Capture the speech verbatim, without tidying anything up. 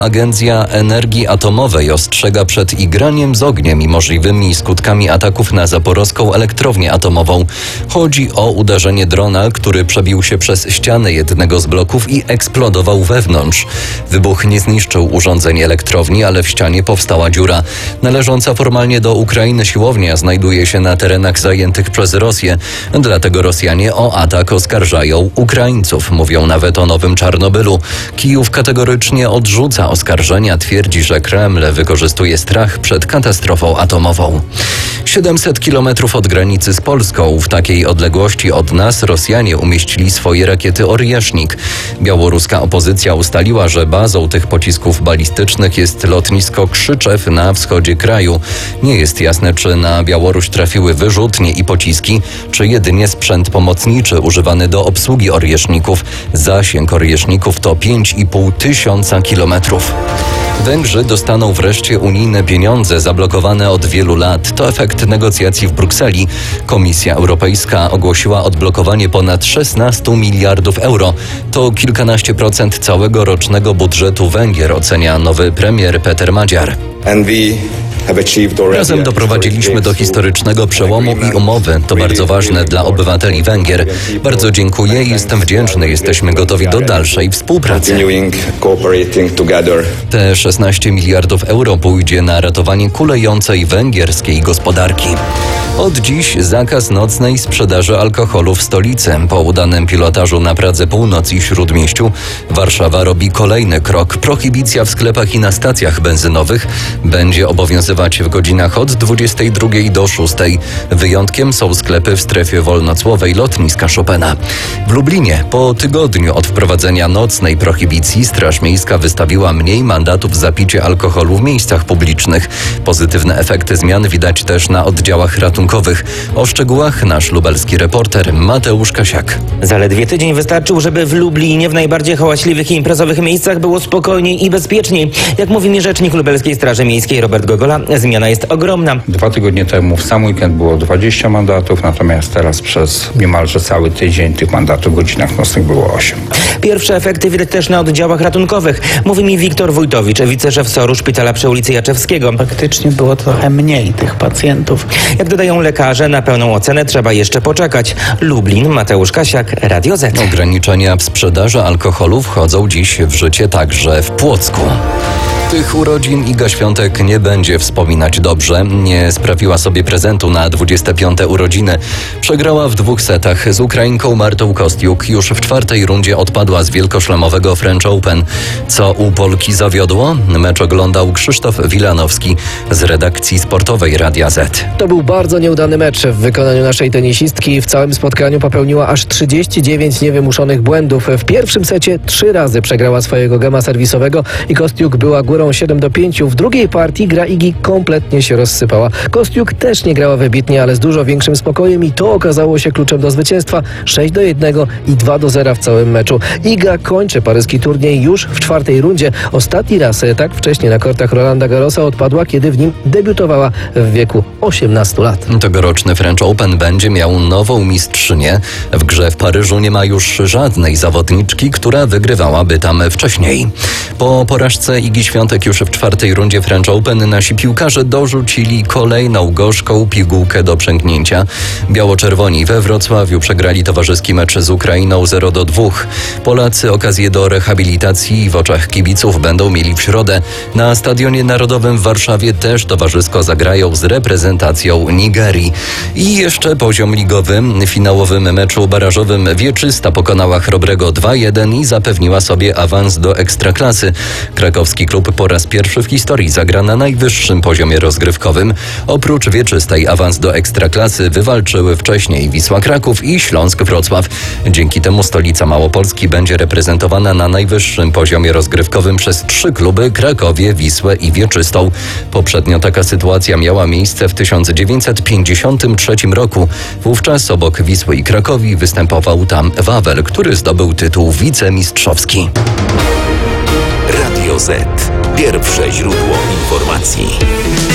Agencja Energii Atomowej ostrzega przed igraniem z ogniem i możliwymi skutkami ataków na zaporowską elektrownię atomową. Chodzi o uderzenie drona, który przebił się przez ścianę jednego z bloków i eksplodował wewnątrz. Wybuch nie zniszczył urządzeń elektrowni, ale w ścianie powstała dziura. Należąca formalnie do Ukrainy siłownia znajduje się na terenach zajętych przez Rosję. Dlatego Rosjanie o atak oskarżają Ukraińców, mówią nawet o nowym Czarnobylu. Kijów kategorycznie odrzuca oskarżenia, twierdzi, że Kreml wykorzystuje strach przed katastrofą atomową. siedemset kilometrów od granicy z Polską, w takiej odległości od nas Rosjanie umieścili swoje rakiety Oriesznik. Białoruska opozycja ustaliła, że bazą tych pocisków balistycznych jest lotnisko Krzyczew na wschodzie kraju. Nie jest jasne, czy na Białoruś trafiły wyrzutnie i pociski, czy jedynie sprzęt pomocniczy używany do obsługi Orieszników. Zasięg Orieszników to pięć i pół tysiąca kilometrów. Węgrzy dostaną wreszcie unijne pieniądze zablokowane od wielu lat. To efekt negocjacji w Brukseli. Komisja Europejska ogłosiła odblokowanie ponad szesnaście miliardów euro. To kilkanaście procent całego rocznego budżetu Węgier, ocenia nowy premier Peter Magyar. Razem doprowadziliśmy do historycznego przełomu i umowy. To bardzo ważne dla obywateli Węgier. Bardzo dziękuję i jestem wdzięczny. Jesteśmy gotowi do dalszej współpracy. Te szesnaście miliardów euro pójdzie na ratowanie kulejącej węgierskiej gospodarki. Od dziś zakaz nocnej sprzedaży alkoholu w stolicy. Po udanym pilotażu na Pradze Północ i Śródmieściu Warszawa robi kolejny krok. Prohibicja w sklepach i na stacjach benzynowych będzie obowiązywać w godzinach od dwudziestej drugiej do szóstej. Wyjątkiem są sklepy w strefie wolnocłowej lotniska Chopina. W Lublinie po tygodniu od wprowadzenia nocnej prohibicji Straż Miejska wystawiła mniej mandatów za picie alkoholu w miejscach publicznych. Pozytywne efekty zmian widać też na oddziałach ratunkowych. O szczegółach nasz lubelski reporter Mateusz Kasiak. Zaledwie tydzień wystarczył, żeby w Lublinie w najbardziej hałaśliwych i imprezowych miejscach było spokojniej i bezpieczniej. Jak mówi mi rzecznik lubelskiej Straży Miejskiej Robert Gogola, zmiana jest ogromna. Dwa tygodnie temu w sam weekend było dwadzieścia mandatów, natomiast teraz przez niemalże cały tydzień tych mandatów w godzinach nocnych było osiem. Pierwsze efekty widać też na oddziałach ratunkowych. Mówi mi Wiktor Wójtowicz, wiceszef S O R-u szpitala przy ulicy Jaczewskiego. Faktycznie było trochę mniej tych pacjentów. Jak dodają lekarze, na pełną ocenę trzeba jeszcze poczekać. Lublin, Mateusz Kasiak, Radio Z. Ograniczenia w sprzedaży alkoholu wchodzą dziś w życie także w Płocku. Tych urodzin Iga Świątek nie będzie wspominać dobrze. Nie sprawiła sobie prezentu na dwudzieste piąte urodziny. Przegrała w dwóch setach z Ukrainką Martą Kostiuk. Już w czwartej rundzie odpadła z wielkoszlemowego French Open. Co u Polki zawiodło? Mecz oglądał Krzysztof Wilanowski z redakcji sportowej Radia Z. To był bardzo nieudany mecz w wykonaniu naszej tenisistki. W całym spotkaniu popełniła aż trzydzieści dziewięć niewymuszonych błędów. W pierwszym secie trzy razy przegrała swojego gema serwisowego i Kostiuk była górą siedem do pięciu. W drugiej partii gra Igi kompletnie się rozsypała. Kostiuk też nie grała wybitnie, ale z dużo większym spokojem i to okazało się kluczem do zwycięstwa. sześć do jednego i dwa do zera w całym meczu. Iga kończy paryski turniej już w czwartej rundzie. Ostatni raz tak wcześnie na kortach Rolanda Garrosa odpadła, kiedy w nim debiutowała w wieku osiemnastu lat. Tegoroczny French Open będzie miał nową mistrzynię. W grze w Paryżu nie ma już żadnej zawodniczki, która wygrywałaby tam wcześniej. Po porażce Igi Świątek już w czwartej rundzie French Open nasi piłkarze dorzucili kolejną gorzką pigułkę do przęknięcia. Biało-czerwoni we Wrocławiu przegrali towarzyski mecz z Ukrainą zero do dwóch. Polacy okazję do rehabilitacji w oczach kibiców będą mieli w środę. Na Stadionie Narodowym w Warszawie też towarzysko zagrają z reprezentacją Nigerii. I jeszcze poziom ligowy. W finałowym meczu barażowym Wieczysta pokonała Chrobrego dwa jeden i zapewniła sobie awans do Ekstraklasy. Krakowski klub po raz pierwszy w historii zagra na najwyższym poziomie rozgrywkowym. Oprócz Wieczystej awans do Ekstraklasy wywalczyły wcześniej Wisła Kraków i Śląsk Wrocław. Dzięki temu stolica Małopolski będzie reprezentowana na najwyższym poziomie rozgrywkowym przez trzy kluby: Krakowie, Wisłę i Wieczystą. Poprzednio taka sytuacja miała miejsce w tysiąc dziewięćset pięćdziesiątym trzecim roku. Wówczas obok Wisły i Krakowi występował tam Wawel, który zdobył tytuł wicemistrzowski. Radio Z. Pierwsze źródło informacji.